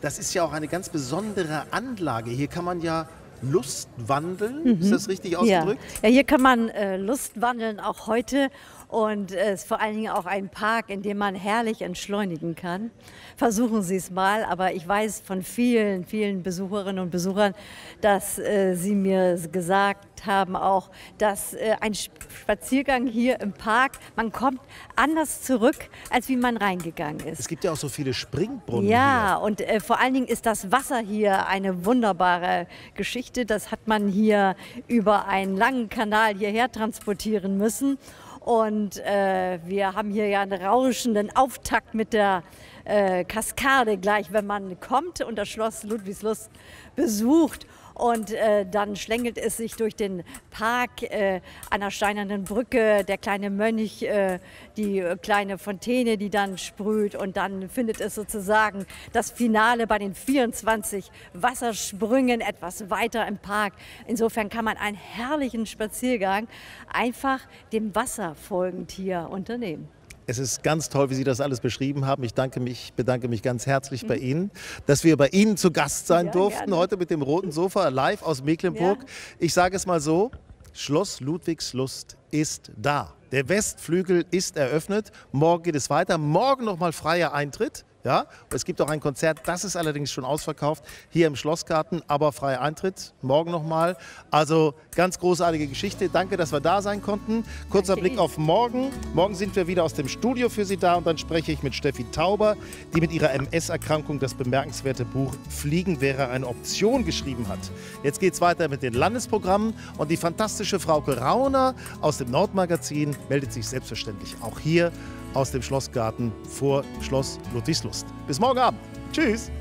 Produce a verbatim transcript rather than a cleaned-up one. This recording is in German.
Das ist ja auch eine ganz besondere Anlage. Hier kann man ja Lust wandeln. Mhm. Ist das richtig Ja. ausgedrückt? Ja, hier kann man äh, Lust wandeln, auch heute. Und es äh, ist vor allen Dingen auch ein Park, in dem man herrlich entschleunigen kann. Versuchen Sie es mal, aber ich weiß von vielen, vielen Besucherinnen und Besuchern, dass äh, sie mir gesagt haben auch, dass äh, ein Spaziergang hier im Park, man kommt anders zurück, als wie man reingegangen ist. Es gibt ja auch so viele Springbrunnen Ja, hier. und äh, vor allen Dingen ist das Wasser hier eine wunderbare Geschichte. Das hat man hier über einen langen Kanal hierher transportieren müssen. Und äh, wir haben hier ja einen rauschenden Auftakt mit der äh, Kaskade gleich, wenn man kommt und das Schloss Ludwigslust besucht. Und äh, dann schlängelt es sich durch den Park äh, an der steinernen Brücke, der kleine Mönch, äh, die äh, kleine Fontäne, die dann sprüht. Und dann findet es sozusagen das Finale bei den vierundzwanzig Wassersprüngen etwas weiter im Park. Insofern kann man einen herrlichen Spaziergang einfach dem Wasser folgend hier unternehmen. Es ist ganz toll, wie Sie das alles beschrieben haben. Ich danke mich, bedanke mich ganz herzlich mhm. bei Ihnen, dass wir bei Ihnen zu Gast sein ja, durften, gerne. Heute mit dem Roten Sofa live aus Mecklenburg. Ja. Ich sage es mal so, Schloss Ludwigslust ist da. Der Westflügel ist eröffnet. Morgen geht es weiter. Morgen nochmal freier Eintritt. Ja, es gibt auch ein Konzert, das ist allerdings schon ausverkauft, hier im Schlossgarten, aber freier Eintritt, morgen nochmal. Also ganz großartige Geschichte. Danke, dass wir da sein konnten. Kurzer Blick auf morgen. Morgen sind wir wieder aus dem Studio für Sie da und dann spreche ich mit Steffi Tauber, die mit ihrer M S-Erkrankung das bemerkenswerte Buch Fliegen wäre eine Option geschrieben hat. Jetzt geht es weiter mit den Landesprogrammen und die fantastische Frauke Rauner aus dem Nordmagazin meldet sich selbstverständlich auch hier aus dem Schlossgarten vor Schloss Ludwigslust. Bis morgen Abend. Tschüss.